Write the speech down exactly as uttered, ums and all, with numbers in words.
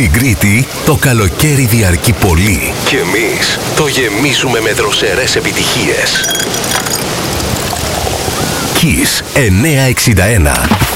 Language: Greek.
Στην Κρήτη το καλοκαίρι διαρκεί πολύ και εμείς το γεμίζουμε με δροσερές επιτυχίες. Kiss εννιακόσια εξήντα ένα.